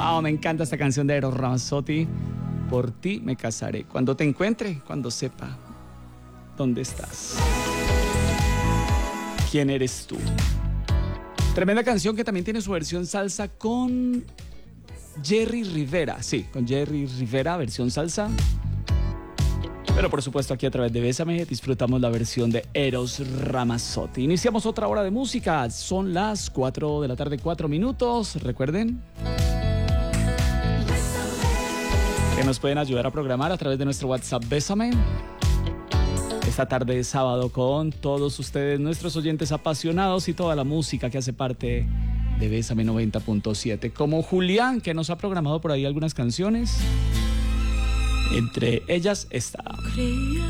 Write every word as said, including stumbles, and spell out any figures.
Wow, me encanta esta canción de Eros Ramazzotti. Por ti me casaré. Cuando te encuentre, cuando sepa dónde estás. ¿Quién eres tú? Tremenda canción que también tiene su versión salsa con Jerry Rivera. Sí, con Jerry Rivera, versión salsa. Pero por supuesto aquí a través de Bésame disfrutamos la versión de Eros Ramazzotti. Iniciamos otra hora de música. Son las cuatro de la tarde, cuatro minutos. Recuerden que nos pueden ayudar a programar a través de nuestro WhatsApp Bésame. Esta tarde de sábado con todos ustedes, nuestros oyentes apasionados y toda la música que hace parte de Bésame noventa punto siete. Como Julián, que nos ha programado por ahí algunas canciones. Entre ellas está. Creía